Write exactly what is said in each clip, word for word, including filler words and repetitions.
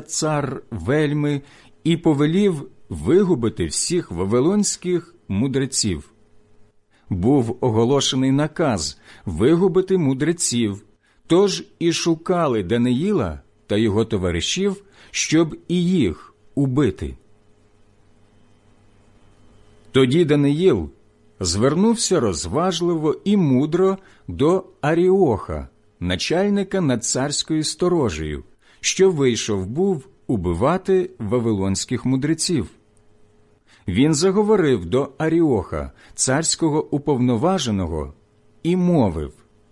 цар вельми і повелів вигубити всіх вавилонських мудреців. Був оголошений наказ вигубити мудреців, тож і шукали Даниїла та його товаришів, щоб і їх убити. Тоді Даниїл звернувся розважливо і мудро до Аріоха, начальника над царською сторожею, що вийшов був убивати вавилонських мудреців. Він заговорив до Аріоха, царського уповноваженого, і мовив: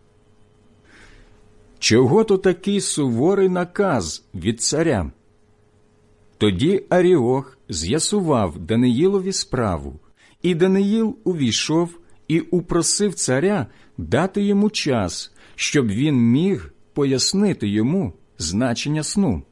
«Чого то такий суворий наказ від царя?» Тоді Аріох з'ясував Даниїлові справу, і Даниїл увійшов і упросив царя дати йому час, щоб він міг пояснити йому значення сну.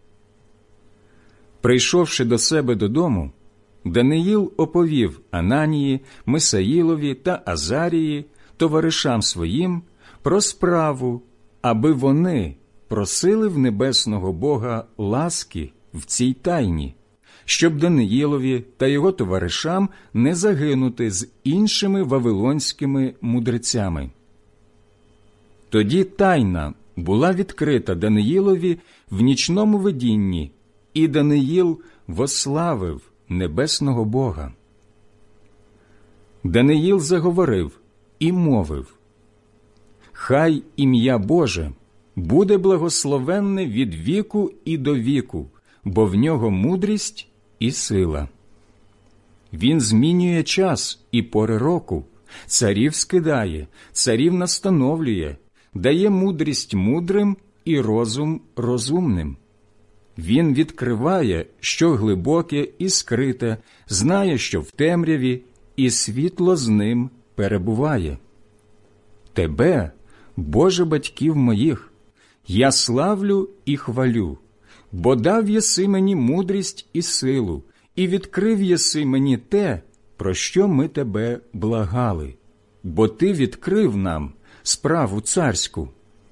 Прийшовши до себе додому, Даниїл оповів Ананії, Мисаїлові та Азарії, товаришам своїм, про справу, аби вони просили в небесного Бога ласки в цій тайні, щоб Даниїлові та його товаришам не загинути з іншими вавилонськими мудрецями. Тоді тайна була відкрита Даниїлові в нічному видінні, і Даниїл вославив небесного Бога. Даниїл заговорив і мовив: «Хай ім'я Боже буде благословенне від віку і до віку, бо в нього мудрість і сила. Він змінює час і пори року, царів скидає, царів настановлює, дає мудрість мудрим і розум розумним. Він відкриває, що глибоке і скрите, знає, що в темряві, і світло з ним перебуває. Тебе, Боже батьків моїх, я славлю і хвалю, бо дав єси мені мудрість і силу, і відкрив єси мені те, про що ми тебе благали, бо ти відкрив нам справу царську».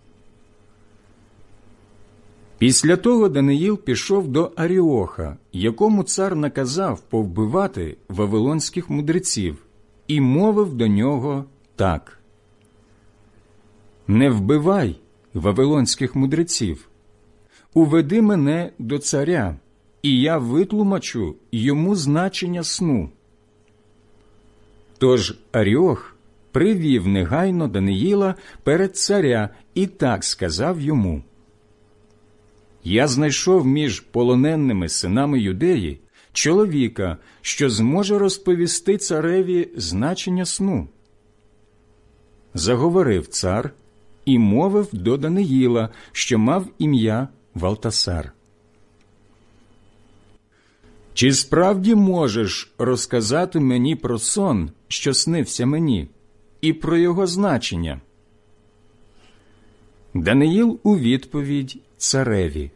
Після того Даниїл пішов до Аріоха, якому цар наказав повбивати вавилонських мудреців, і мовив до нього так: «Не вбивай вавилонських мудреців. Уведи мене до царя, і я витлумачу йому значення сну». Тож Аріох привів негайно Даниїла перед царя і так сказав йому: «Я знайшов між полоненими синами Юдеї чоловіка, що зможе розповісти цареві значення сну». Заговорив цар і мовив до Даниїла, що мав ім'я Валтасар: «Чи справді можеш розказати мені про сон, що снився мені, і про його значення?» Даниїл у відповідь цареві: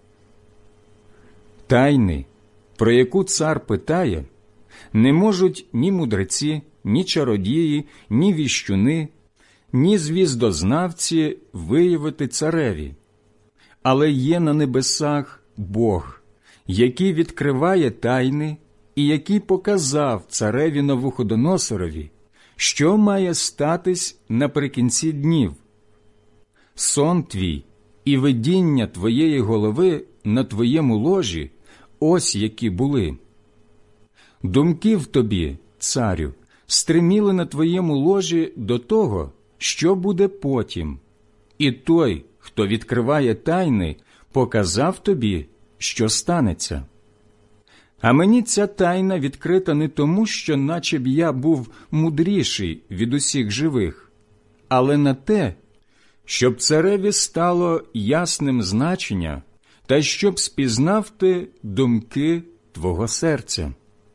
«Тайни, про яку цар питає, не можуть ні мудреці, ні чародії, ні віщуни, ні звіздознавці виявити цареві. Але є на небесах Бог, який відкриває тайни і який показав цареві Навуходоносорові, що має статись наприкінці днів. Сон твій і видіння твоєї голови на твоєму ложі ось які були. Думки в тобі, царю, стриміли на твоєму ложі до того, що буде потім, і той, хто відкриває тайни, показав тобі, що станеться. А мені ця тайна відкрита не тому, що наче б я був мудріший від усіх живих, але на те, щоб цареві стало ясним значення, та щоб спізнав ти думки твого серця.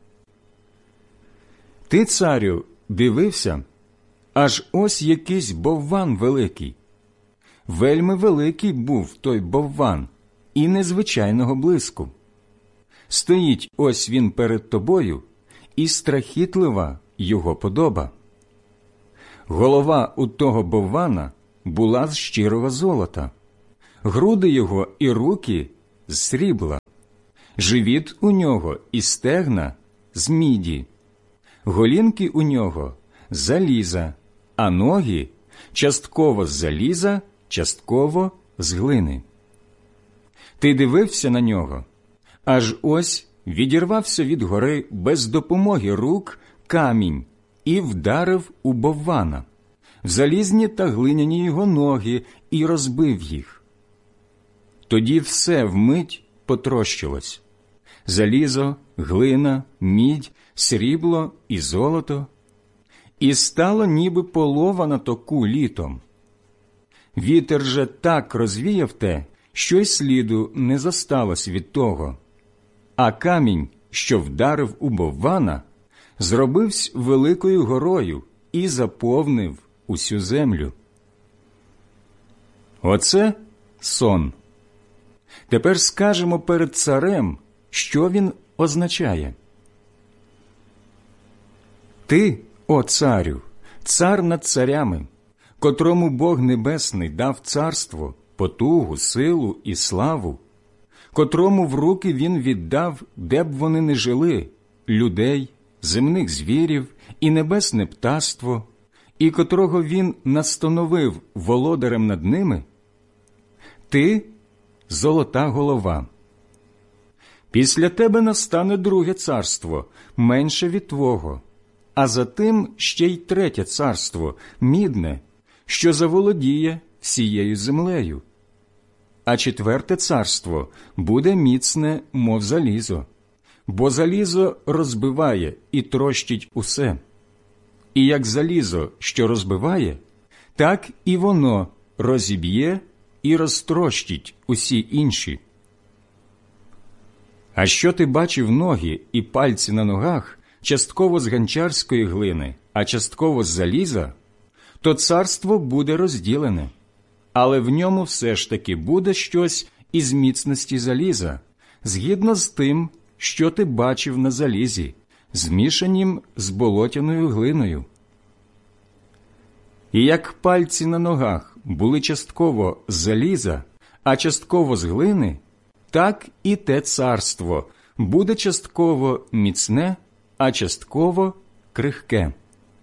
Ти, царю, дивився, аж ось якийсь бовван великий. Вельми великий був той бовван, і незвичайного блиску. Стоїть ось він перед тобою, і страхітлива його подоба. Голова у того боввана була з щирого золота, груди його і руки з срібла, живіт у нього і стегна з міді, голінки у нього з заліза, а ноги частково з заліза, частково з глини. Ти дивився на нього, аж ось відірвався від гори без допомоги рук камінь і вдарив у Боввана, в залізні та глиняні його ноги, і розбив їх. Тоді все вмить потрощилось – залізо, глина, мідь, срібло і золото, і стало ніби полова на току літом. Вітер же так розвіяв те, що й сліду не зосталось від того, а камінь, що вдарив у Боввана, зробивсь великою горою і заповнив усю землю. Оце сон. Тепер скажемо перед царем, що він означає. Ти, о царю, цар над царями, котрому Бог Небесний дав царство, потугу, силу і славу, котрому в руки він віддав, де б вони не жили, людей, земних звірів і небесне птаство, і котрого він настановив володарем над ними, ти – золота голова. Після тебе настане друге царство, менше від твого, а за тим ще й третє царство, мідне, що заволодіє всією землею. А четверте царство буде міцне, мов залізо, бо залізо розбиває і трощить усе. І як залізо, що розбиває, так і воно розіб'є і розтрощить усі інші. А що ти бачив ноги і пальці на ногах, частково з ганчарської глини, а частково з заліза, то царство буде розділене, але в ньому все ж таки буде щось із міцності заліза, згідно з тим, що ти бачив на залізі, змішанім з болотяною глиною. І як пальці на ногах були частково з заліза, а частково з глини, так і те царство буде частково міцне, а частково крихке.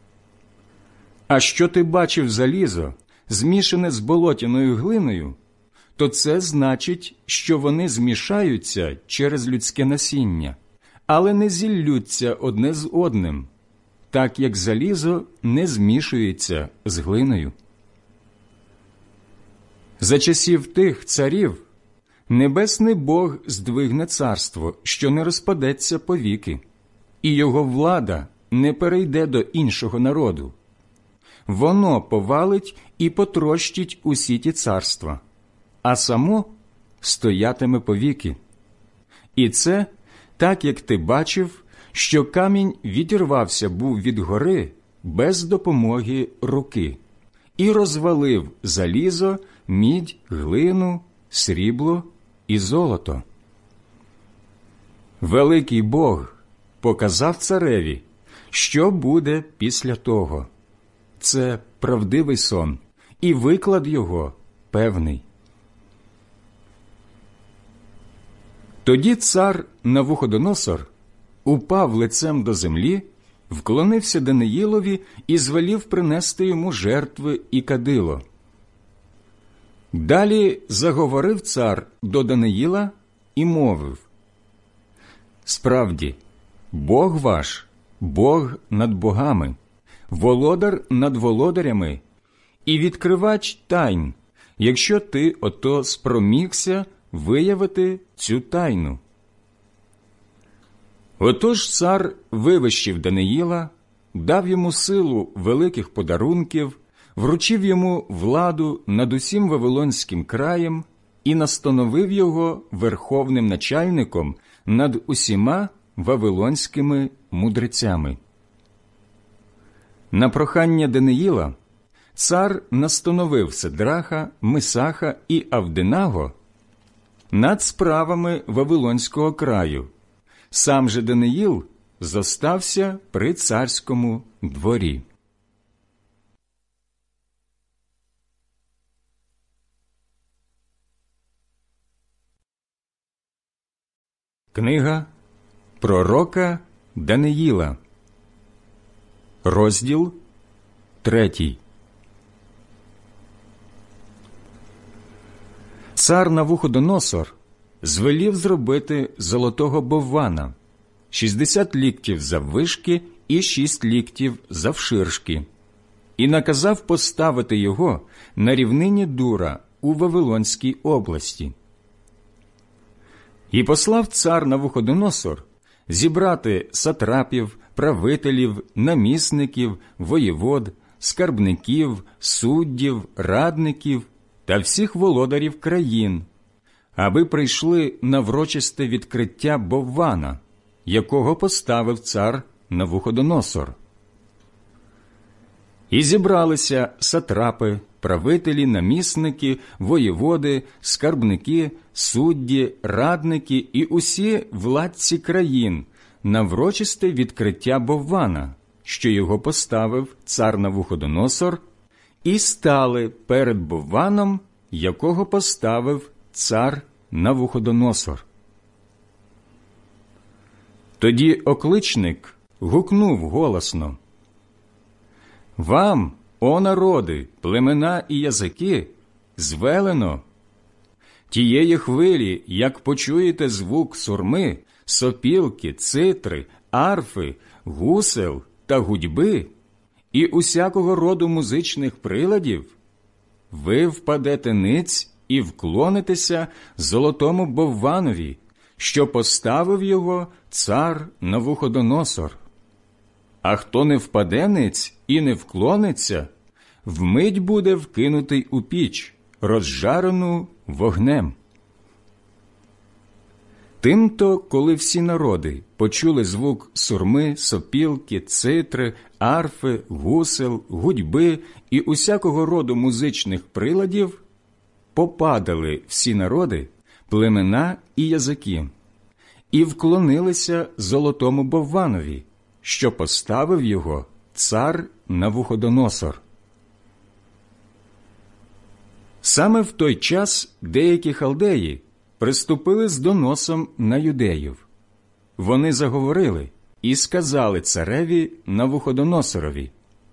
А що ти бачив залізо, змішане з болотяною глиною, то це значить, що вони змішаються через людське насіння, але не зіллються одне з одним, так як залізо не змішується з глиною. За часів тих царів небесний Бог здвигне царство, що не розпадеться повіки, і його влада не перейде до іншого народу. Воно повалить і потрощить усі ті царства, а само стоятиме повіки. І це так, як ти бачив, що камінь відірвався був від гори без допомоги руки і розвалив залізо, мідь, глину, срібло і золото. Великий Бог показав цареві, що буде після того. Це правдивий сон, і виклад його певний. Тоді цар Навуходоносор упав лицем до землі, вклонився Даниїлові і звелів принести йому жертви і кадило. Далі заговорив цар до Даниїла і мовив: «Справді, Бог ваш, Бог над богами, володар над володарями і відкривач тайн, якщо ти ото спромігся виявити цю тайну». Отож цар вивищив Даниїла, дав йому силу великих подарунків, вручив йому владу над усім Вавилонським краєм і настановив його верховним начальником над усіма вавилонськими мудрецями. На прохання Даниїла цар настановив Сидраха, Мисаха і Авденаго над справами Вавилонського краю. Сам же Даниїл зостався при царському дворі. Книга пророка Даниїла, розділ третій. Цар Навуходоносор звелів зробити золотого боввана, шістдесят ліктів заввишки і шість ліктів завширшки, і наказав поставити його на рівнині Дура у Вавилонській області. І послав цар Навуходоносор зібрати сатрапів, правителів, намісників, воєвод, скарбників, суддів, радників та всіх володарів країн, аби прийшли на врочисте відкриття боввана, якого поставив цар Навуходоносор. І зібралися сатрапи, правителі, намісники, воєводи, скарбники, судді, радники і усі владці країн на врочисте відкриття боввана, що його поставив цар Навуходоносор, і стали перед бовваном, якого поставив цар Навуходоносор. Тоді окличник гукнув голосно: «Вам, о народи, племена і язики, звелено тієї хвилі, як почуєте звук сурми, сопілки, цитри, арфи, гусел та гудьби і усякого роду музичних приладів, ви впадете ниць і вклонитеся золотому бовванові, що поставив його цар Навуходоносор. А хто не впаде ниць і не вклониться, вмить буде вкинутий у піч, розжарену вогнем». Тимто, коли всі народи почули звук сурми, сопілки, цитри, арфи, гусел, гудьби і усякого роду музичних приладів, попадали всі народи, племена і язики, і вклонилися золотому бовванові, що поставив його цар Навуходоносор. Саме в той час деякі халдеї приступили з доносом на юдеїв. Вони заговорили і сказали цареві Навуходоносорові: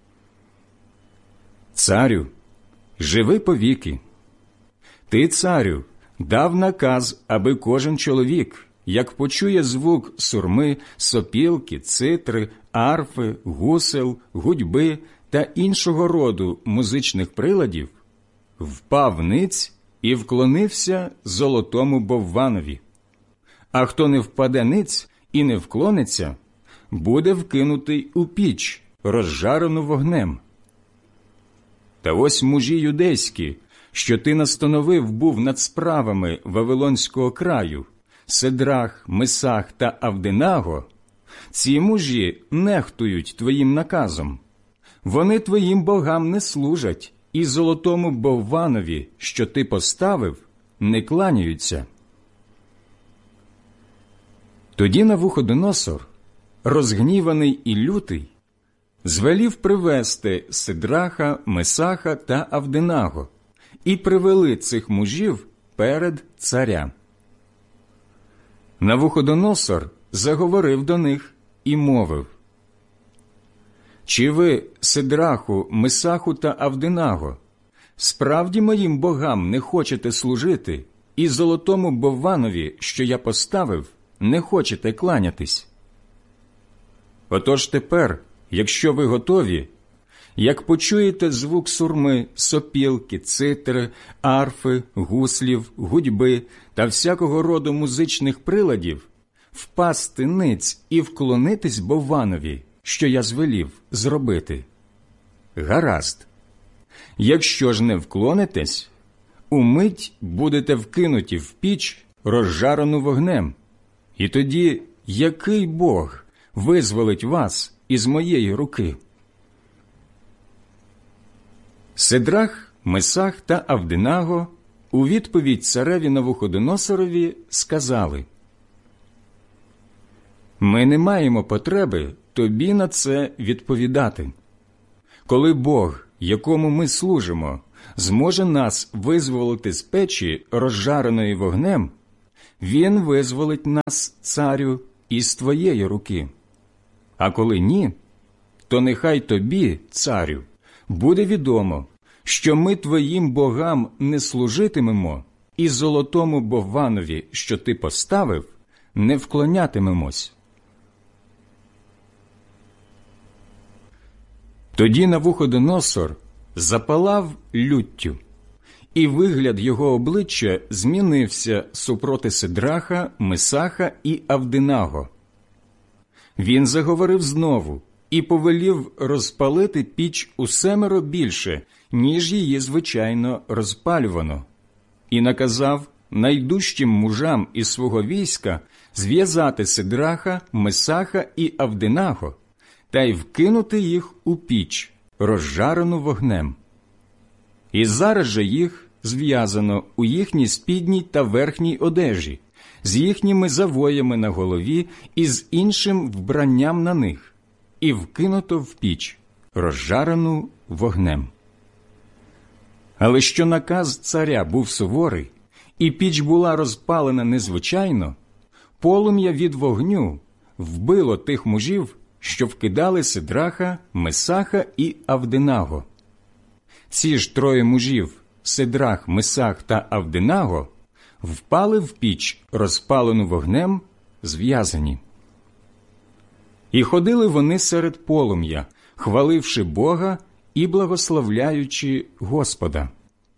«Царю, живи повіки. Ти, царю, дав наказ, аби кожен чоловік, як почує звук сурми, сопілки, цитри, арфи, гусел, гудьби та іншого роду музичних приладів, впав ниць і вклонився золотому бовванові. А хто не впаде ниць і не вклониться, буде вкинутий у піч, розжарену вогнем. Та ось мужі юдейські, що ти настановив був над справами Вавилонського краю, Седрах, Месах та Авденаго, ці мужі нехтують твоїм наказом. Вони твоїм богам не служать, і золотому бовванові, що ти поставив, не кланяються». Тоді Навуходоносор, розгніваний і лютий, звелів привести Сидраха, Месаха та Авденаго і привели цих мужів перед царя. Навуходоносор заговорив до них і мовив: «Чи ви, Сидраху, Месаху та Авденаго, справді моїм богам не хочете служити, і золотому бовванові, що я поставив, не хочете кланятись? Отож тепер, якщо ви готові, як почуєте звук сурми, сопілки, цитри, арфи, гуслів, гудьби та всякого роду музичних приладів, впасти ниць і вклонитись бовванові, що я звелів зробити. Гаразд. Якщо ж не вклонитесь, умить будете вкинуті в піч, розжарену вогнем, і тоді який Бог визволить вас із моєї руки?» Сидрах, Месах та Авденаго у відповідь цареві Навуходоносорові сказали: «Ми не маємо потреби тобі на це відповідати. Коли Бог, якому ми служимо, зможе нас визволити з печі, розжареної вогнем, він визволить нас, царю, із твоєї руки. А коли ні, то нехай тобі, царю, буде відомо, що ми твоїм богам не служитимемо, і золотому бовванові, що ти поставив, не вклонятимемось». Тоді Навуходоносор запалав люттю, і вигляд його обличчя змінився супроти Сидраха, Месаха і Авденаго. Він заговорив знову і повелів розпалити піч усемеро більше, ніж її, звичайно, розпалювано, і наказав найдужчим мужам із свого війська зв'язати Сидраха, Месаха і Авденаго та й вкинути їх у піч, розжарену вогнем. І зараз же їх зв'язано у їхній спідній та верхній одежі, з їхніми завоями на голові і з іншим вбранням на них, і вкинуто в піч, розжарену вогнем. Але що наказ царя був суворий, і піч була розпалена незвичайно, полум'я від вогню вбило тих мужів, що вкидали Сидраха, Месаха і Авденаго. Ці ж троє мужів, Сидрах, Месах та Авденаго, впали в піч, розпалену вогнем, зв'язані. І ходили вони серед полум'я, хваливши Бога і благословляючи Господа.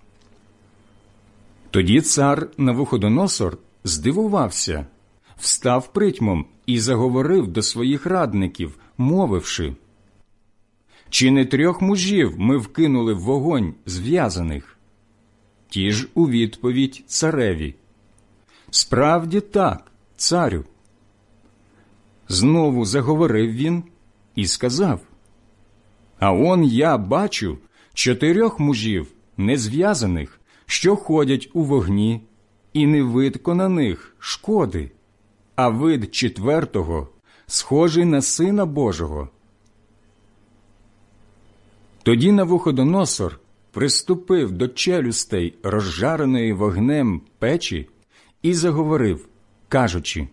Тоді цар Навуходоносор здивувався, встав притьмом і заговорив до своїх радників, мовивши: «Чи не трьох мужів ми вкинули в вогонь зв'язаних?» Ті ж у відповідь цареві: «Справді так, царю». Знову заговорив він і сказав: «А он я бачу чотирьох мужів незв'язаних, що ходять у вогні, і не видко на них шкоди, а вид четвертого схожий на Сина Божого». Тоді Навуходоносор приступив до челюстей розжареної вогнем печі і заговорив, кажучи: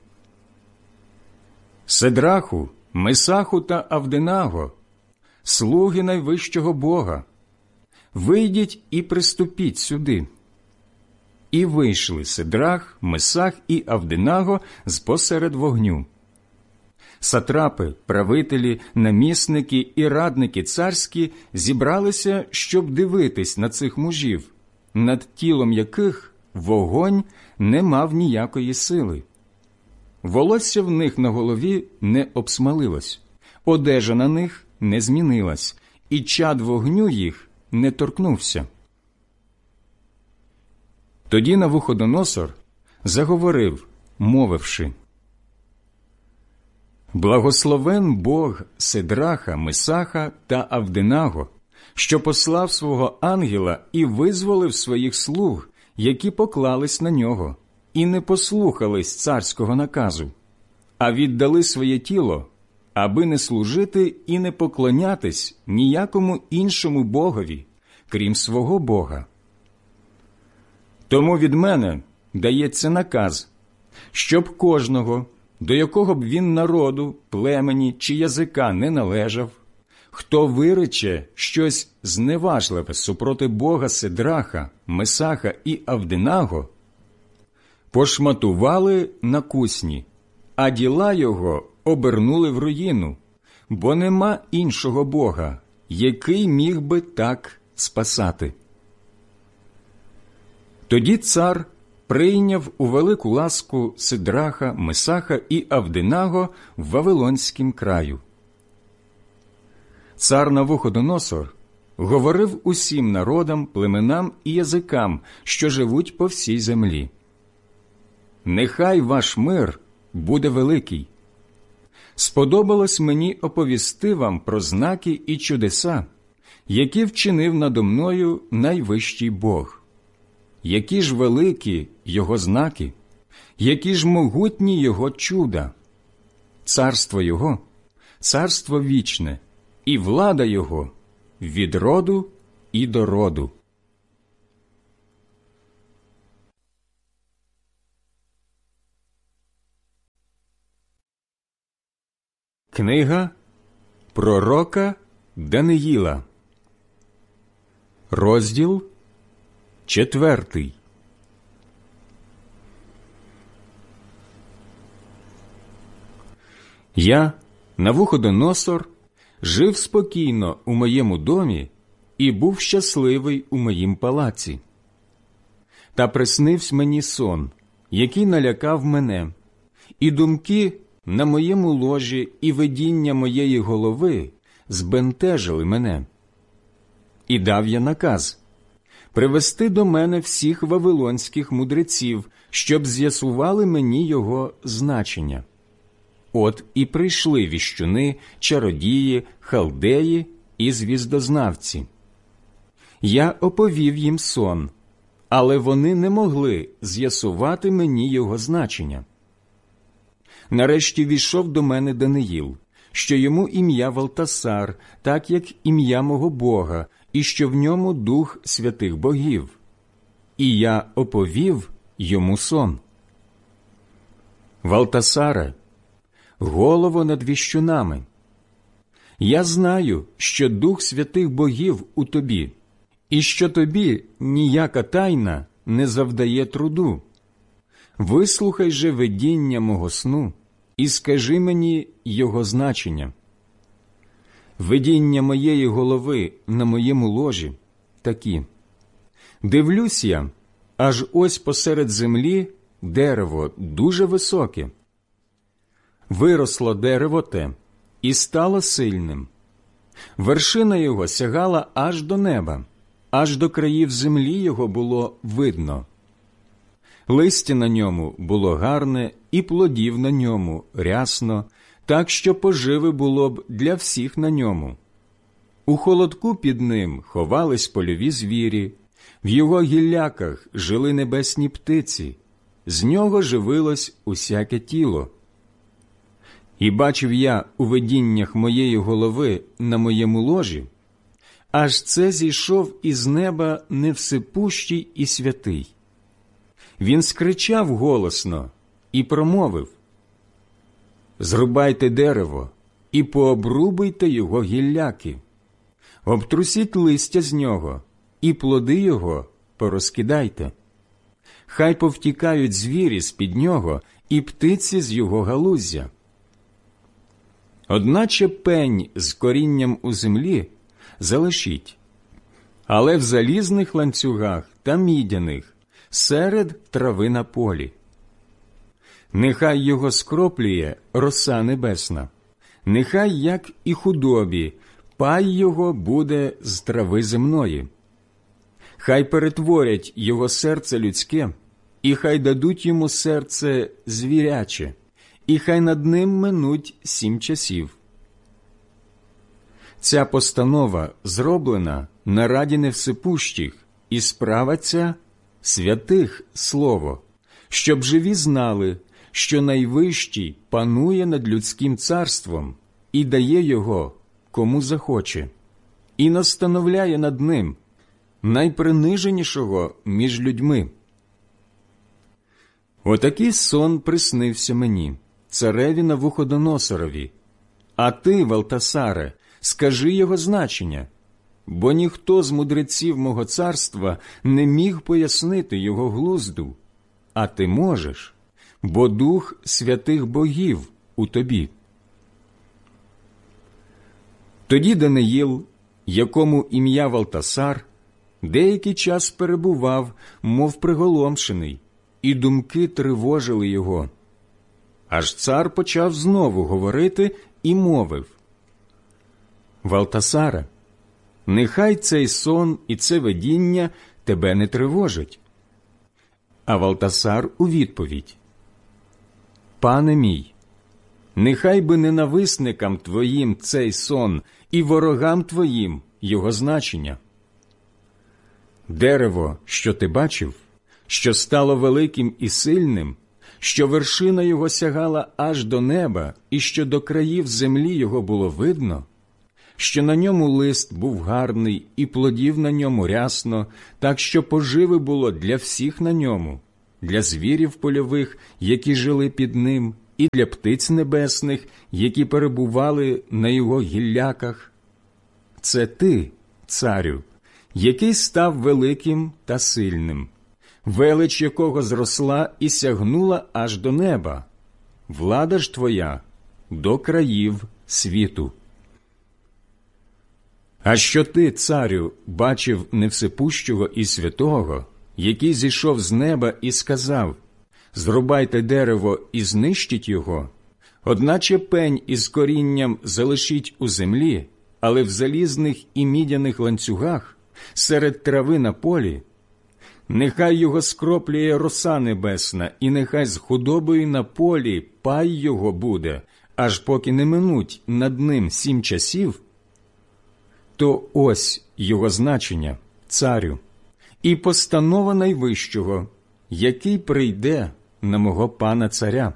«Сидраху, Месаху та Авденаго, слуги найвищого Бога, вийдіть і приступіть сюди». І вийшли Сидрах, Месах і Авденаго з-посеред вогню. Сатрапи, правителі, намісники і радники царські зібралися, щоб дивитись на цих мужів, над тілом яких вогонь не мав ніякої сили. Волосся в них на голові не обсмалилось, одежа на них не змінилась, і чад вогню їх не торкнувся. Тоді Навуходоносор заговорив, мовивши: «Благословен Бог Сидраха, Месаха та Авденаго, що послав свого ангела і визволив своїх слуг, які поклались на нього, і не послухались царського наказу, а віддали своє тіло, аби не служити і не поклонятись ніякому іншому богові, крім свого Бога. Тому від мене дається наказ, щоб кожного, до якого б він народу, племені чи язика не належав, хто вирече щось зневажливе супроти Бога Сидраха, Месаха і Авденаго, пошматували на кусні, а діла його обернули в руїну, бо нема іншого Бога, який міг би так спасати». Тоді цар прийняв у велику ласку Сидраха, Месаха і Авденаго в Вавилонськім краю. Цар Навуходоносор говорив усім народам, племенам і язикам, що живуть по всій землі: «Нехай ваш мир буде великий. Сподобалось мені оповісти вам про знаки і чудеса, які вчинив надо мною найвищий Бог. Які ж великі Його знаки, які ж могутні Його чуда. Царство Його – царство вічне, і влада Його від роду і до роду». Книга пророка Даниїла, розділ четвертий. Я, Навуходоносор, жив спокійно у моєму домі і був щасливий у моїм палаці. Та приснився мені сон, який налякав мене, і думки на моєму ложі і видіння моєї голови збентежили мене. І дав я наказ привести до мене всіх вавилонських мудреців, щоб з'ясували мені його значення. От і прийшли віщуни, чародії, халдеї і звіздознавці. Я оповів їм сон, але вони не могли з'ясувати мені його значення. Нарешті війшов до мене Даниїл, що йому ім'я Валтасар, так як ім'я мого Бога, і що в ньому дух святих богів. І я оповів йому сон. Валтасаре, голово над віщунами, я знаю, що дух святих богів у тобі, і що тобі ніяка тайна не завдає труду. Вислухай же видіння мого сну і скажи мені його значення. Видіння моєї голови на моєму ложі такі. Дивлюсь я, аж ось посеред землі дерево дуже високе. Виросло дерево те і стало сильним. Вершина його сягала аж до неба, аж до країв землі його було видно. Листя на ньому було гарне, і плодів на ньому рясно, так що поживи було б для всіх на ньому. У холодку під ним ховались польові звірі, в його гілляках жили небесні птиці, з нього живилось усяке тіло. І бачив я у видіннях моєї голови на моєму ложі, аж це зійшов із неба невсипущий і святий. Він скричав голосно і промовив: «Зрубайте дерево і пообрубуйте його гілляки, обтрусіть листя з нього і плоди його порозкидайте. Хай повтікають звірі з-під нього і птиці з його галуздя. Одначе пень з корінням у землі залишіть, але в залізних ланцюгах та мідяних серед трави на полі. Нехай його скроплює роса небесна, нехай, як і худобі, пай його буде з трави земної. Хай перетворять його серце людське, і хай дадуть йому серце звіряче, і хай над ним минуть сім часів. Ця постанова зроблена на раді невсипущих, і справа ця святих слово, щоб живі знали, що Найвищий панує над людським царством і дає його, кому захоче, і настановляє над ним найприниженішого між людьми. Отакий сон приснився мені, цареві Навуходоносорові. А ти, Валтасаре, скажи його значення, бо ніхто з мудреців мого царства не міг пояснити його глузду, а ти можеш, бо дух святих богів у тобі». Тоді Даниїл, якому ім'я Валтасар, деякий час перебував, мов приголомшений, і думки тривожили його. Аж цар почав знову говорити і мовив: «Валтасаре, нехай цей сон і це видіння тебе не тривожить». А Валтасар у відповідь: «Пане мій, нехай би ненависникам твоїм цей сон і ворогам твоїм його значення. Дерево, що ти бачив, що стало великим і сильним, що вершина його сягала аж до неба, і що до країв землі його було видно, що на ньому лист був гарний, і плодів на ньому рясно, так що поживи було для всіх на ньому, для звірів польових, які жили під ним, і для птиць небесних, які перебували на його гілляках. Це ти, царю, який став великим та сильним, велич якого зросла і сягнула аж до неба, влада ж твоя до країв світу. А що ти, царю, бачив Невсепущого і Святого, який зійшов з неба і сказав: «Зрубайте дерево і знищіть його, одначе пень із корінням залишіть у землі, але в залізних і мідяних ланцюгах, серед трави на полі, нехай його скроплює роса небесна, і нехай з худобою на полі пай його буде, аж поки не минуть над ним сім часів», то ось його значення, царю, і постанова Найвищого, який прийде на мого пана царя.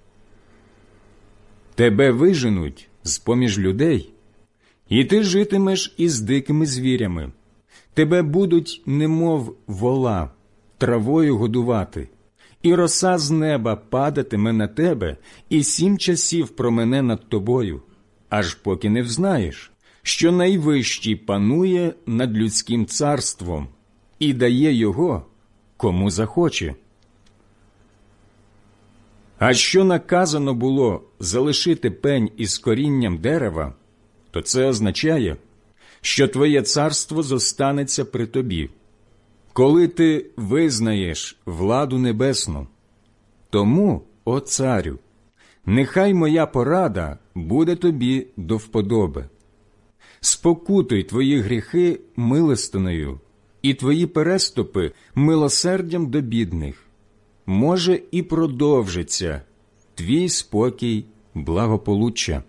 Тебе виженуть з-поміж людей, і ти житимеш із дикими звірями. Тебе будуть, немов вола, травою годувати, і роса з неба падатиме на тебе, і сім часів промине над тобою, аж поки не взнаєш, що Найвищий панує над людським царством і дає його, кому захоче. А що наказано було залишити пень із корінням дерева, то це означає, що твоє царство зостанеться при тобі, коли ти визнаєш владу небесну. Тому, о царю, нехай моя порада буде тобі до вподоби. Спокутуй твої гріхи милостиною, і твої переступи милосердям до бідних. Може, і продовжиться твій спокій благополуччя.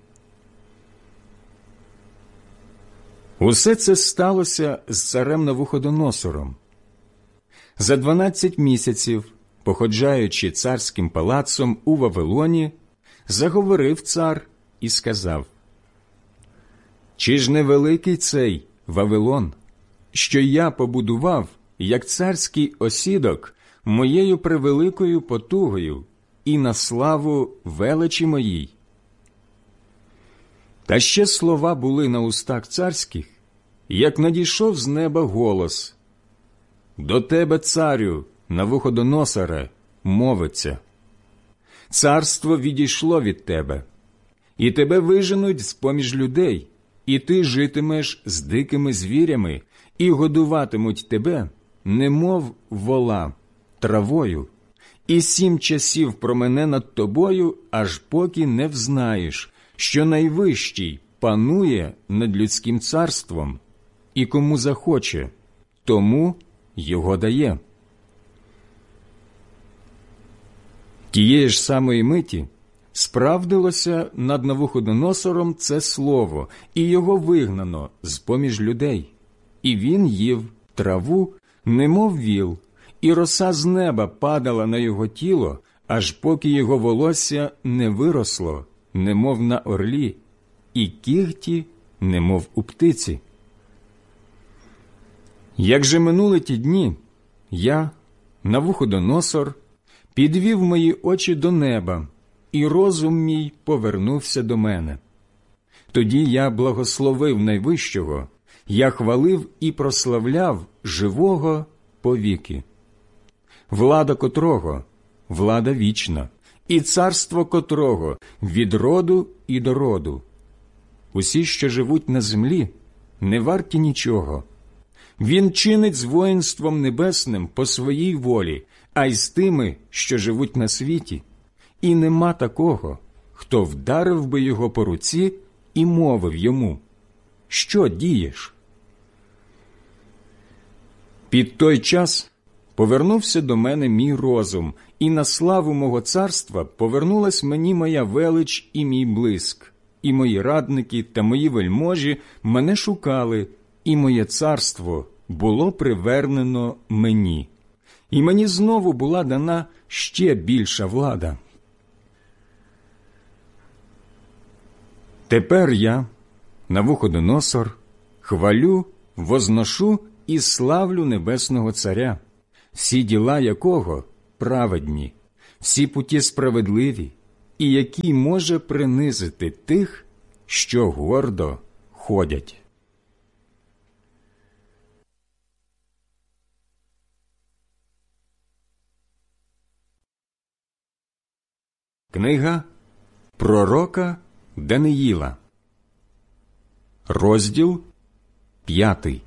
Усе це сталося з царем Навуходоносором. За дванадцять місяців, походжаючи царським палацом у Вавилоні, заговорив цар і сказав: «Чи ж не великий цей Вавилон, що я побудував, як царський осідок, моєю превеликою потугою і на славу величі моїй?» Та ще слова були на устах царських, як надійшов з неба голос: «До тебе, царю, Навуходоносоре, мовиться: царство відійшло від тебе, і тебе виженуть з-поміж людей, і ти житимеш з дикими звірями, і годуватимуть тебе, немов вола, травою, і сім часів промине над тобою, аж поки не взнаєш, що Найвищий панує над людським царством, і кому захоче, тому його дає». Тієї ж самої миті справдилося над Навуходоносором це слово, і його вигнано з-поміж людей. І він їв траву, немов віл, і роса з неба падала на його тіло, аж поки його волосся не виросло, немов на орлі, і кігті, немов у птиці. Як же минули ті дні, я, Навуходоносор, підвів мої очі до неба, і розум мій повернувся до мене. Тоді я благословив Найвищого, я хвалив і прославляв живого повіки, влада котрого – влада вічна, і царство котрого – від роду і до роду. Усі, що живуть на землі, не варті нічого. Він чинить з воїнством небесним по своїй волі, а й з тими, що живуть на світі. І нема такого, хто вдарив би його по руці і мовив йому: «Що дієш?» Під той час повернувся до мене мій розум, і на славу мого царства повернулась мені моя велич і мій блиск, і мої радники та мої вельможі мене шукали, і моє царство було привернено мені, і мені знову була дана ще більша влада. Тепер я, Навуходоносор, хвалю, возношу і славлю Небесного Царя, всі діла якого праведні, всі путі справедливі, і який може принизити тих, що гордо ходять. Книга пророка Даниїла, розділ п'ятий.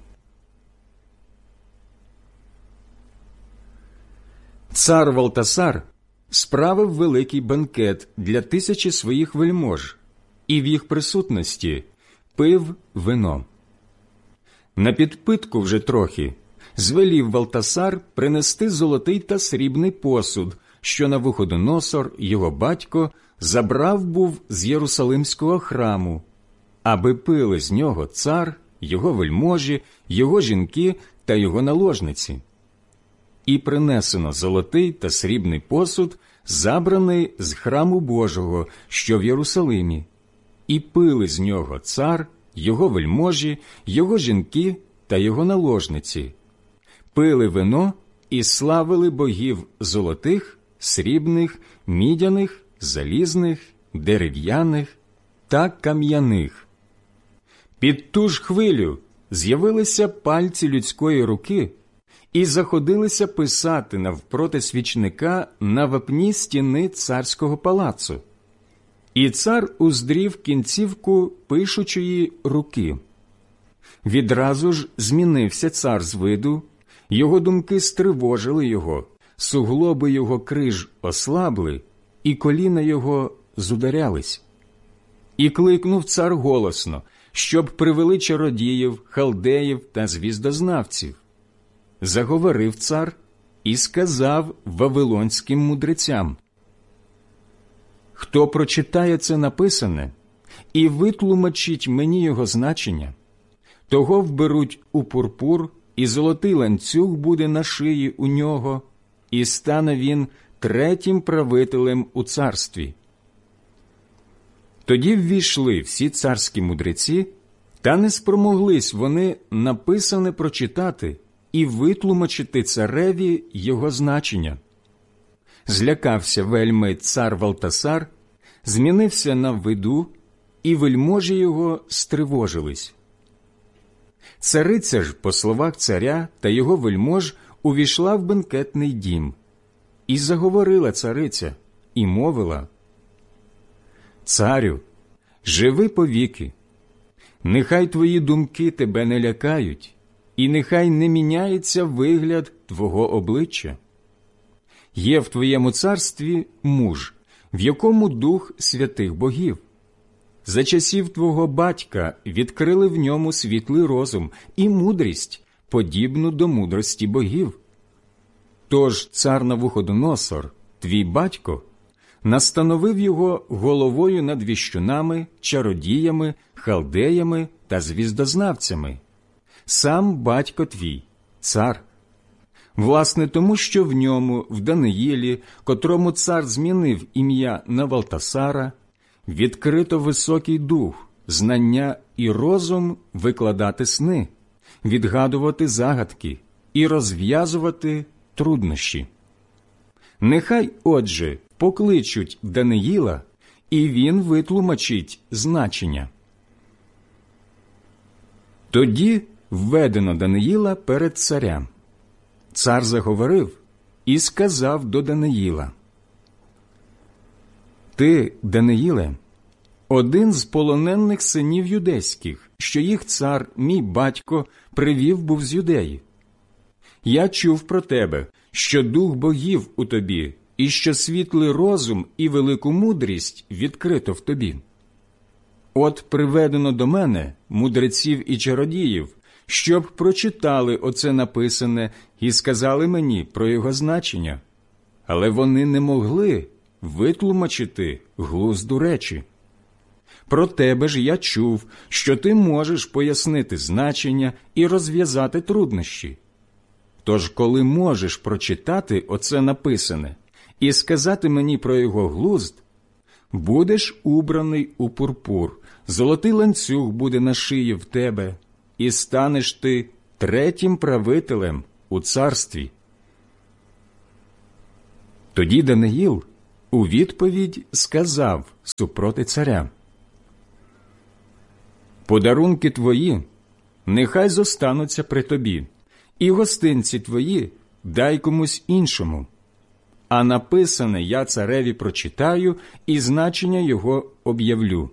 Цар Валтасар справив великий бенкет для тисячі своїх вельмож, і в їх присутності пив вино. На підпитку вже трохи звелів Валтасар принести золотий та срібний посуд, що Навуходоносор, його батько, забрав був з Єрусалимського храму, аби пили з нього цар, його вельможі, його жінки та його наложниці. І принесено золотий та срібний посуд, забраний з храму Божого, що в Єрусалимі, і пили з нього цар, його вельможі, його жінки та його наложниці. Пили вино і славили богів золотих, срібних, мідяних, залізних, дерев'яних та кам'яних. Під ту ж хвилю з'явилися пальці людської руки і заходилися писати навпроти свічника на вапні стіни царського палацу. І цар уздрів кінцівку пишучої руки. Відразу ж змінився цар з виду, його думки стривожили його, суглоби його криж ослабли, і коліна його зударялись. І кликнув цар голосно, щоб привели чародіїв, халдеїв та звіздознавців. Заговорив цар і сказав вавилонським мудрецям: «Хто прочитає це написане і витлумачить мені його значення, того вберуть у пурпур, і золотий ланцюг буде на шиї у нього, і стане він третім правителем у царстві». Тоді ввійшли всі царські мудреці, та не спромоглись вони написане прочитати і витлумачити цареві його значення. Злякався вельми цар Валтасар, змінився на виду, і вельможі його стривожились. Цариця ж, по словах царя та його вельмож, увійшла в бенкетний дім. І заговорила цариця, і мовила: «Царю, живи повіки, нехай твої думки тебе не лякають, і нехай не міняється вигляд твого обличчя. Є в твоєму царстві муж, в якому дух святих богів. За часів твого батька відкрили в ньому світлий розум і мудрість, подібну до мудрості богів. Тож цар Навуходоносор, твій батько, настановив його головою над віщунами, чародіями, халдеями та звіздознавцями. Сам батько твій, цар. Власне тому, що в ньому, в Даниїлі, котрому цар змінив ім'я на Валтасара, відкрито високий дух, знання і розум викладати сни, відгадувати загадки і розв'язувати труднощі. Нехай, отже, покличуть Даниїла, і він витлумачить значення». Тоді введено Даниїла перед царем. Цар заговорив і сказав до Даниїла: «Ти, Даниїле, один з полонених синів юдейських, що їх цар, мій батько, привів був з Юдеї. Я чув про тебе, що дух богів у тобі, і що світлий розум і велику мудрість відкрито в тобі. От приведено до мене мудреців і чародіїв, щоб прочитали оце написане і сказали мені про його значення, але вони не могли витлумачити глузду речі. Про тебе ж я чув, що ти можеш пояснити значення і розв'язати труднощі. Тож, коли можеш прочитати оце написане і сказати мені про його глузд, будеш убраний у пурпур, золотий ланцюг буде на шиї в тебе, і станеш ти третім правителем у царстві». Тоді Даниїл у відповідь сказав супроти царя: «Подарунки твої нехай зостануться при тобі, і гостинці твої дай комусь іншому. А написане я цареві прочитаю, і значення його об'явлю.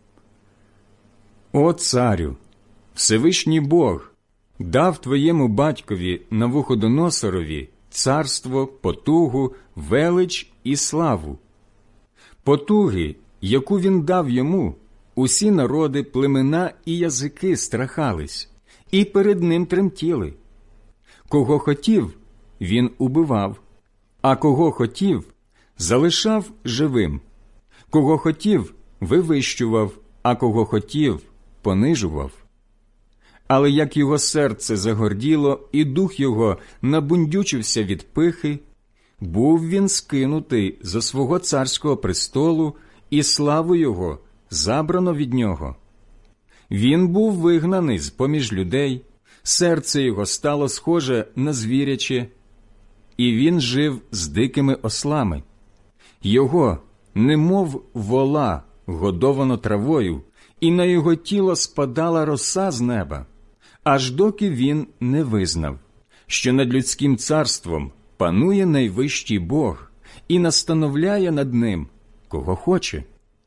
О царю, Всевишній Бог дав твоєму батькові Навуходоносорові царство, потугу, велич і славу. Потуги, яку він дав йому, усі народи, племена і язики страхались, і перед ним тремтіли. Кого хотів, він убивав, а кого хотів, залишав живим. Кого хотів, вивищував, а кого хотів, понижував. Але як його серце загорділо, і дух його набундючився від пихи, був він скинутий зо свого царського престолу, і славу його забрано від нього. Він був вигнаний з-поміж людей, серце його стало схоже на звіряче, і він жив з дикими ослами. Його, немов вола, годовано травою, і на його тіло спадала роса з неба, аж доки він не визнав, що над людським царством панує найвищий Бог і настановляє над ним, кого хоче.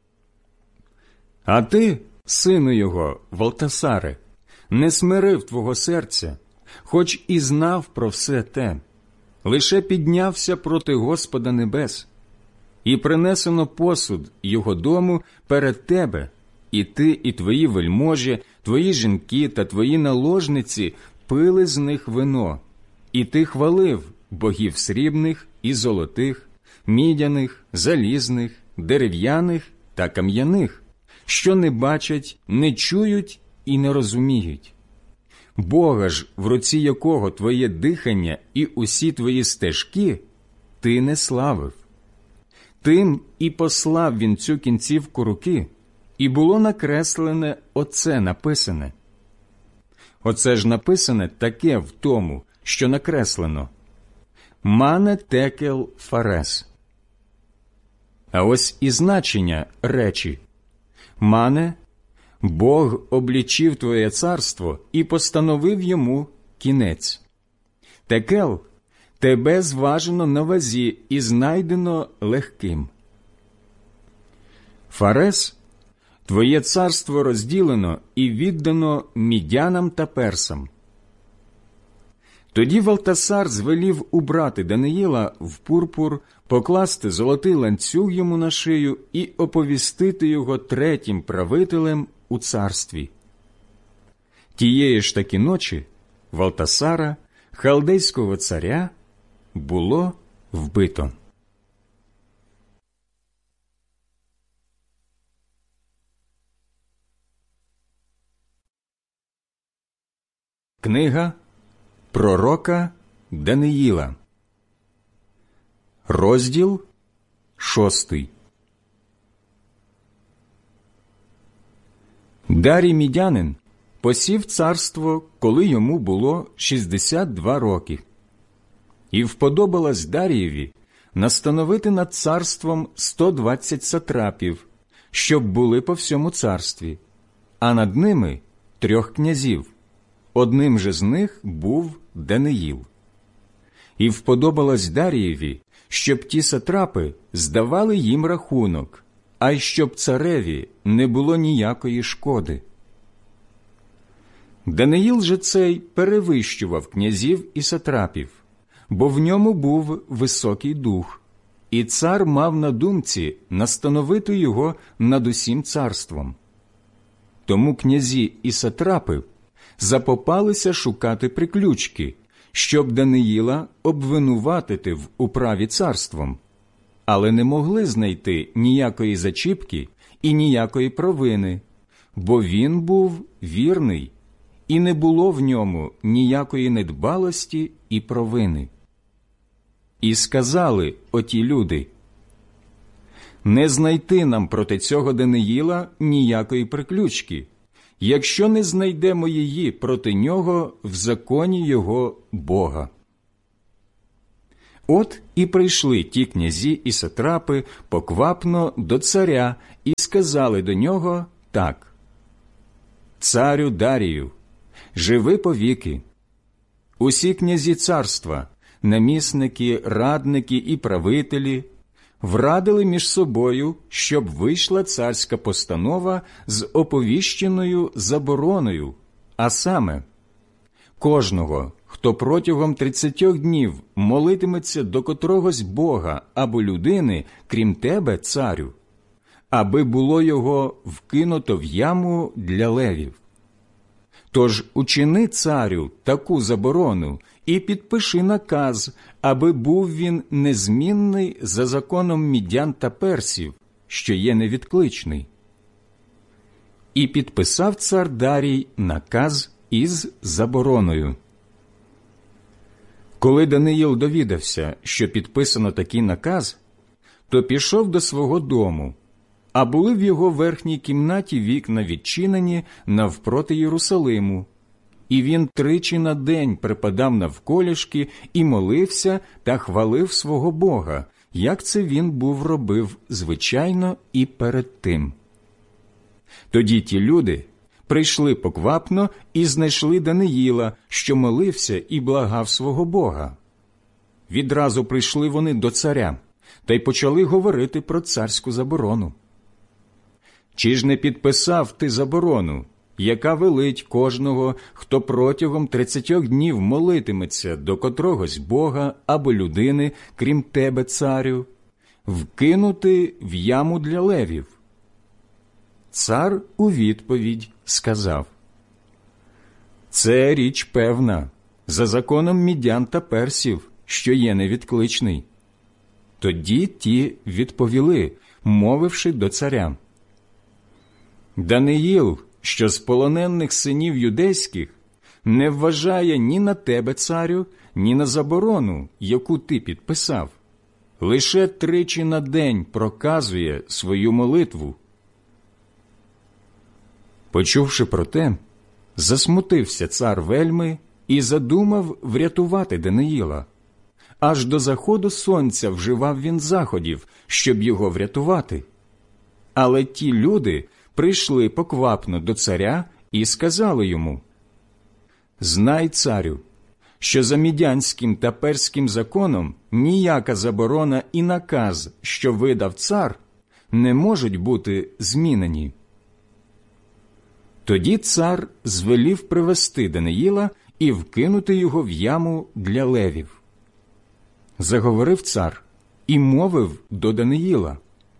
А ти, сину його, Валтасаре, не смирив твого серця, хоч і знав про все те, лише піднявся проти Господа небес, і принесено посуд його дому перед тебе, і ти, і твої вельможі, твої жінки та твої наложниці пили з них вино, і ти хвалив богів срібних і золотих, мідяних, залізних, дерев'яних та кам'яних, що не бачать, не чують і не розуміють. Бога ж, в руці якого твоє дихання і усі твої стежки, ти не славив. Тим і послав він цю кінцівку руки, і було накреслене оце написане. Оце ж написане таке в тому, що накреслено: «Мане текел фарес». А ось і значення речі: «Мане, Бог облічив твоє царство і постановив йому кінець. Текел, тебе зважено на вазі і знайдено легким. Фарес, твоє царство розділено і віддано мідянам та персам». Тоді Валтасар звелів убрати Даниїла в пурпур, покласти золотий ланцюг йому на шию і оповістити його третім правителем у царстві. Тієї ж таки ночі Валтасара, халдейського царя, було вбито. Книга пророка Даниїла, розділ шостий. Дарій мідянин посів царство, коли йому було шістдесят два роки. І вподобалось Дарієві настановити над царством сто двадцять сатрапів, щоб були по всьому царстві, а над ними трьох князів. Одним же з них був Даниїл. І вподобалось Дарієві, щоб ті сатрапи здавали їм рахунок, а й щоб цареві не було ніякої шкоди. Даниїл же цей перевищував князів і сатрапів, бо в ньому був високий дух, і цар мав на думці настановити його над усім царством. Тому князі і сатрапи запопалися шукати приключки, щоб Даниїла обвинуватити в управі царством, але не могли знайти ніякої зачіпки і ніякої провини, бо він був вірний, і не було в ньому ніякої недбалості і провини. І сказали оті люди: «Не знайти нам проти цього Даниїла ніякої приключки, якщо не знайдемо її проти нього в законі його Бога». От і прийшли ті князі і сатрапи поквапно до царя і сказали до нього так: «Царю Дарію, живи повіки. Усі князі царства, намісники, радники і правителі врадили між собою, щоб вийшла царська постанова з оповіщеною забороною, а саме: кожного, хто протягом тридцятьох днів молитиметься до котрогось бога або людини, крім тебе, царю, аби було його вкинуто в яму для левів. Тож учини, царю, таку заборону і підпиши наказ, аби був він незмінний за законом мідян та персів, що є невідкличний». І підписав цар Дарій наказ із забороною. Коли Даниїл довідався, що підписано такий наказ, то пішов до свого дому, а були в його верхній кімнаті вікна відчинені навпроти Єрусалиму, і він тричі на день припадав навколішки і молився та хвалив свого Бога, як це він був робив звичайно і перед тим. Тоді ті люди прийшли поквапно і знайшли Даниїла, що молився і благав свого Бога. Відразу прийшли вони до царя та й почали говорити про царську заборону. «Чи ж не підписав ти заборону, яка велить кожного, хто протягом тридцятьох днів молитиметься до котрогось бога або людини, крім тебе, царю, вкинути в яму для левів?» Цар у відповідь сказав: «Це річ певна, за законом мідян та персів, що є невідкличний». Тоді ті відповіли, мовивши до царя: «Даниїл, що з полонених синів юдейських, не вважає ні на тебе, царю, ні на заборону, яку ти підписав. Лише тричі на день проказує свою молитву». Почувши про те, засмутився цар вельми і задумав врятувати Даниїла. Аж до заходу сонця вживав він заходів, щоб його врятувати. Але ті люди прийшли поквапно до царя і сказали йому: «Знай, царю, що за мідянським та перським законом ніяка заборона і наказ, що видав цар, не можуть бути змінені». Тоді цар звелів привести Даниїла і вкинути його в яму для левів. Заговорив цар і мовив до Даниїла: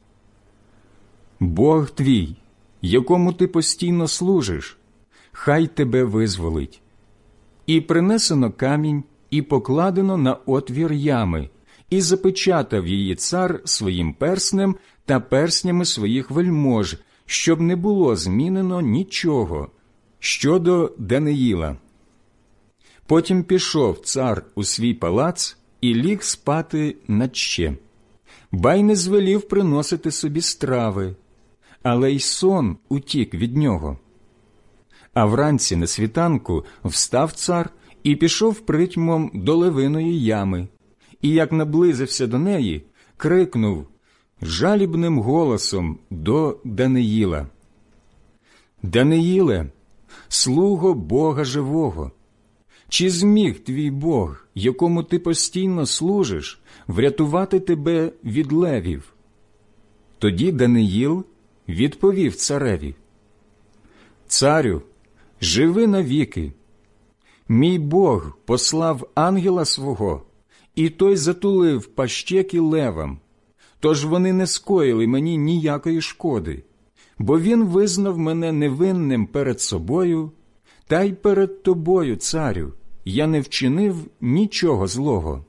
«Бог твій, якому ти постійно служиш, хай тебе визволить». І принесено камінь, і покладено на отвір ями, і запечатав її цар своїм перснем та перснями своїх вельмож, щоб не було змінено нічого щодо Даниїла. Потім пішов цар у свій палац і ліг спати наче, ба й не звелів приносити собі страви, але й сон утік від нього. А вранці на світанку встав цар і пішов притьмом до левиної ями, і як наблизився до неї, крикнув жалібним голосом до Даниїла: «Даниїле, слуго Бога живого, чи зміг твій Бог, якому ти постійно служиш, врятувати тебе від левів?» Тоді Даниїл відповів цареві: «Царю, живи навіки. Мій Бог послав ангела свого, і той затулив пащеки левам, тож вони не скоїли мені ніякої шкоди, бо він визнав мене невинним перед собою, та й перед тобою, царю, я не вчинив нічого злого».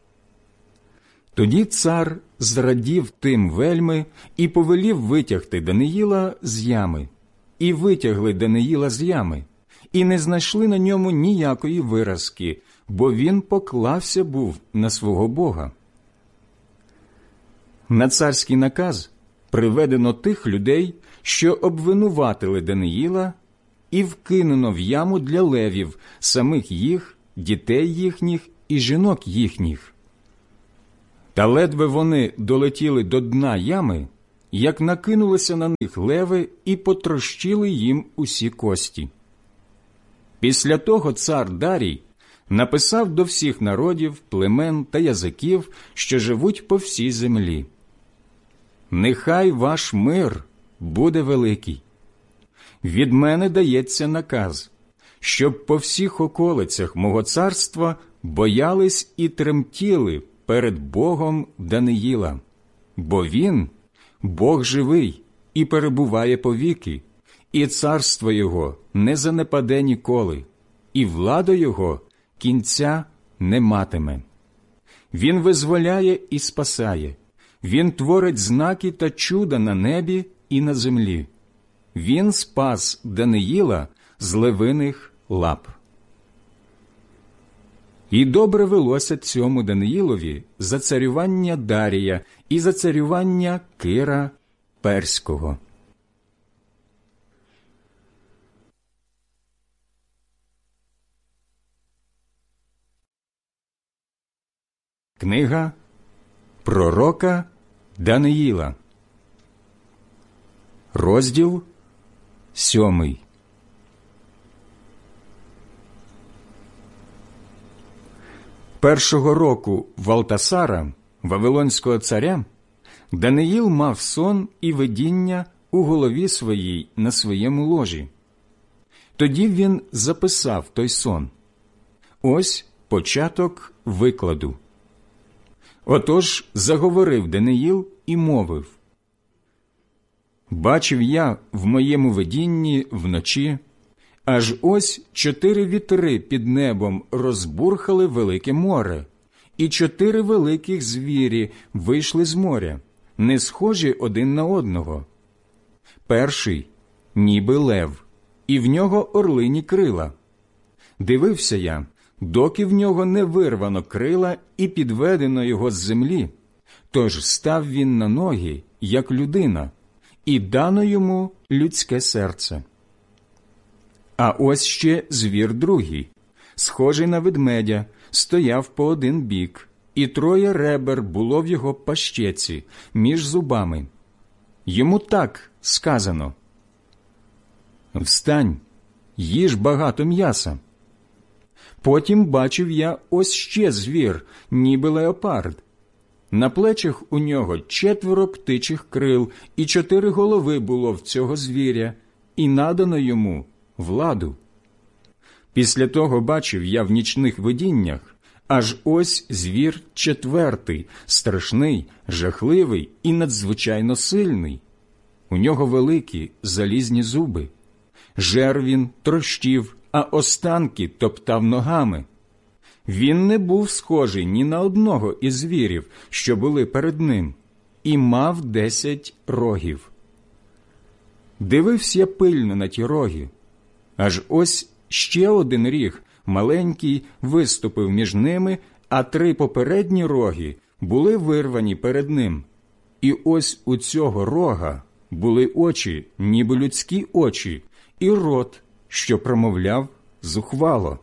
Тоді цар зрадів тим вельми і повелів витягти Даниїла з ями. І витягли Даниїла з ями, і не знайшли на ньому ніякої виразки, бо він поклався був на свого Бога. На царський наказ приведено тих людей, що обвинуватили Даниїла, і вкинено в яму для левів самих їх, дітей їхніх і жінок їхніх. Та ледве вони долетіли до дна ями, як накинулися на них леви і потрощили їм усі кості. Після того цар Дарій написав до всіх народів, племен та язиків, що живуть по всій землі: «Нехай ваш мир буде великий. Від мене дається наказ, щоб по всіх околицях мого царства боялись і тремтіли перед Богом Даниїла, бо він – Бог живий і перебуває повіки, і царство його не занепаде ніколи, і влада його кінця не матиме. Він визволяє і спасає, він творить знаки та чуда на небі і на землі. Він спас Даниїла з левиних лап». І добре велося цьому Даниїлові за царювання Дарія і за царювання Кира Перського. Книга пророка Даниїла, розділ сьомий. Першого року Валтасара, вавилонського царя, Даниїл мав сон і видіння у голові своїй на своєму ложі. Тоді він записав той сон. Ось початок викладу. Отож заговорив Даниїл і мовив: «Бачив я в моєму видінні вночі, аж ось чотири вітри під небом розбурхали велике море, і чотири великих звірі вийшли з моря, не схожі один на одного. Перший – ніби лев, і в нього орлині крила. Дивився я, доки в нього не вирвано крила і підведено його з землі, тож став він на ноги, як людина, і дано йому людське серце. А ось ще звір другий, схожий на ведмедя, стояв по один бік, і троє ребер було в його пащеці, між зубами. Йому так сказано: «Встань, їж багато м'яса». Потім бачив я ось ще звір, ніби леопард. На плечах у нього четверо птичих крил, і чотири голови було в цього звіря, і надано йому владу. Після того бачив я в нічних видіннях, аж ось звір четвертий, страшний, жахливий і надзвичайно сильний. У нього великі залізні зуби. Жер він трощив, а останки топтав ногами. Він не був схожий ні на одного із звірів, що були перед ним, і мав десять рогів. Дивився я пильно на ті роги. Аж ось ще один ріг, маленький, виступив між ними, а три попередні роги були вирвані перед ним. І ось у цього рога були очі, ніби людські очі, і рот, що промовляв зухвало.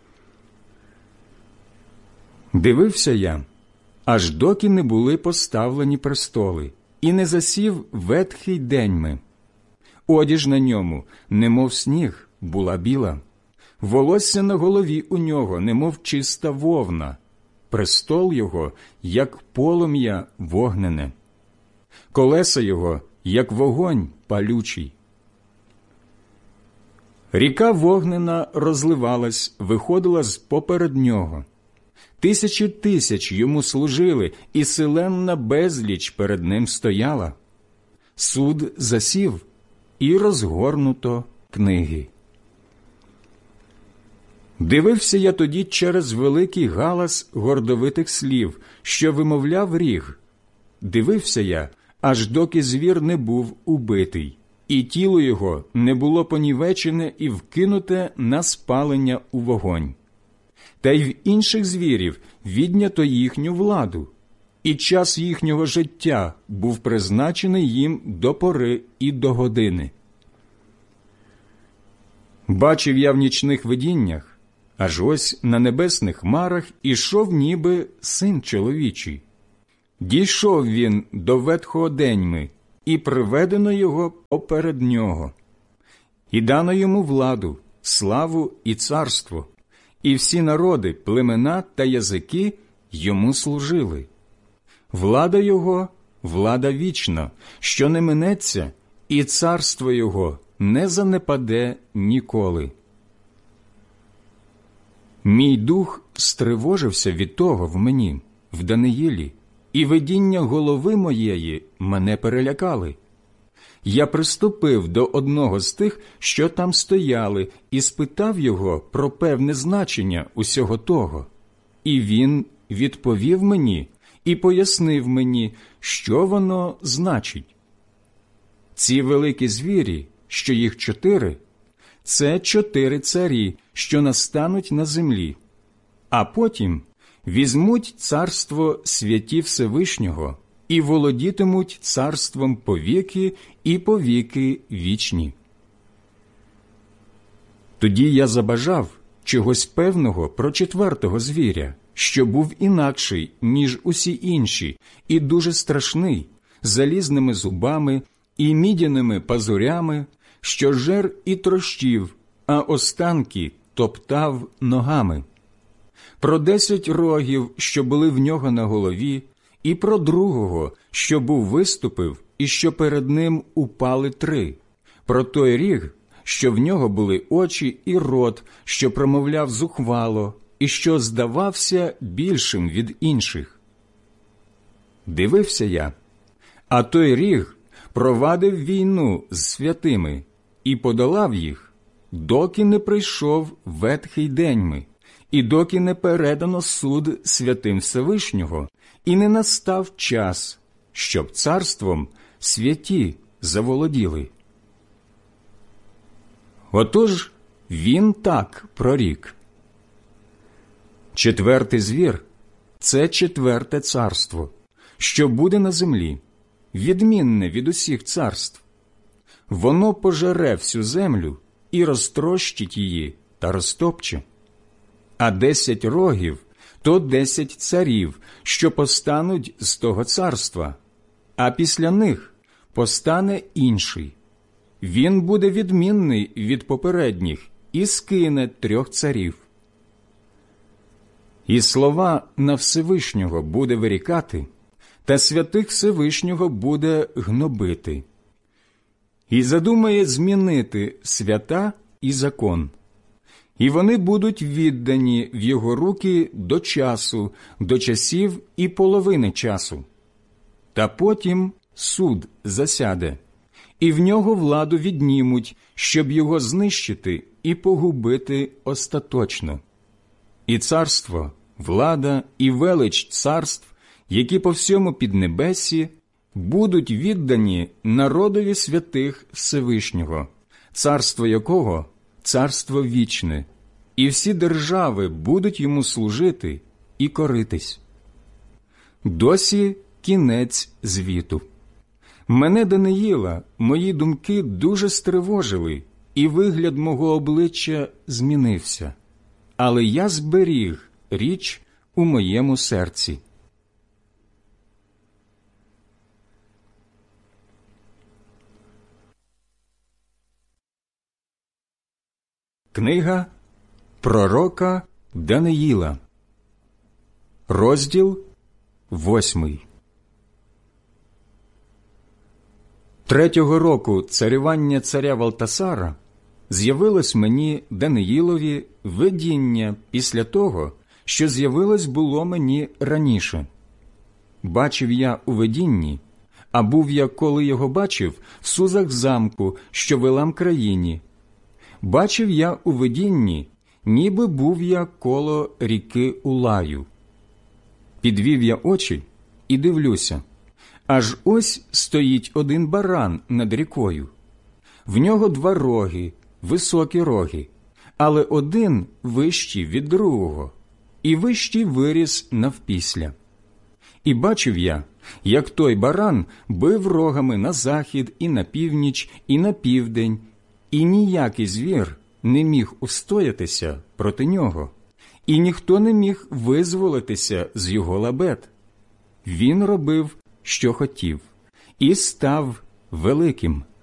Дивився я, аж доки не були поставлені престоли, і не засів ветхий деньми. Одіж на ньому, немов сніг, була біла. Волосся на голові у нього, немов чиста вовна. Престол його, як полум'я вогнене. Колеса його, як вогонь палючий. Ріка вогнена розливалась, виходила з поперед нього. Тисячі тисяч йому служили, і силенна безліч перед ним стояла. Суд засів, і розгорнуто книги. Дивився я тоді через великий галас гордовитих слів, що вимовляв ріг. Дивився я, аж доки звір не був убитий, і тіло його не було понівечене і вкинуте на спалення у вогонь. Та й в інших звірів віднято їхню владу, і час їхнього життя був призначений їм до пори і до години. Бачив я в нічних видіннях, аж ось на небесних хмарах ішов ніби син чоловічий. Дійшов він до Ветхооденьми, і приведено його поперед нього. І дано йому владу, славу і царство, і всі народи, племена та язики йому служили. Влада його – влада вічна, що не минеться, і царство його не занепаде ніколи. Мій дух стривожився від того в мені, в Даниїлі, і видіння голови моєї мене перелякали. Я приступив до одного з тих, що там стояли, і спитав його про певне значення усього того. І він відповів мені і пояснив мені, що воно значить. Ці великі звірі, що їх чотири, це чотири царі, що настануть на землі, а потім візьмуть царство святі Всевишнього і володітимуть царством повіки і повіки вічні. Тоді я забажав чогось певного про четвертого звіря, що був інакший, ніж усі інші, і дуже страшний, залізними зубами і мідяними пазурями, що жер і трощив, а останки топтав ногами. Про десять рогів, що були в нього на голові, і про другого, що був виступив, і що перед ним упали три, про той ріг, що в нього були очі і рот, що промовляв зухвало, і що здавався більшим від інших. Дивився я, а той ріг провадив війну з святими і подолав їх, доки не прийшов ветхий деньми, і доки не передано суд святим Всевишнього, і не настав час, щоб царством святі заволоділи. Отож він так прорік. Четвертий звір – це четверте царство, що буде на землі, відмінне від усіх царств. Воно пожере всю землю і розтрощить її та розтопче. А десять рогів – то десять царів, що постануть з того царства, а після них постане інший. Він буде відмінний від попередніх і скине трьох царів. І слова на Всевишнього буде вирікати, та святих Всевишнього буде гнобити. І задумає змінити свята і закон. І вони будуть віддані в його руки до часу, до часів і половини часу. Та потім суд засяде, і в нього владу віднімуть, щоб його знищити і погубити остаточно. І царство, влада і велич царств, які по всьому піднебесі, будуть віддані народові святих Всевишнього, царство якого – царство вічне, і всі держави будуть йому служити і коритись. Досі кінець звіту. Мене, Даниїла, мої думки дуже стривожили, і вигляд мого обличчя змінився. Але я зберіг річ у моєму серці. Книга пророка Даниїла, розділ восьмий. Третього року царювання царя Валтасара з'явилось мені, Даниїлові, видіння після того, що з'явилось було мені раніше. Бачив я у видінні, а був я, коли його бачив, в сузах замку, що в Елам країні. Бачив я у видінні, ніби був я коло ріки Улаю. Підвів я очі і дивлюся. Аж ось стоїть один баран над рікою. В нього два роги, високі роги, але один вищий від другого, і вищий виріс навпісля. І бачив я, як той баран бив рогами на захід і на північ, і на південь, і ніякий звір не міг устоятися проти нього, і ніхто не міг визволитися з його лабет. він робив, що хотів, і став великим.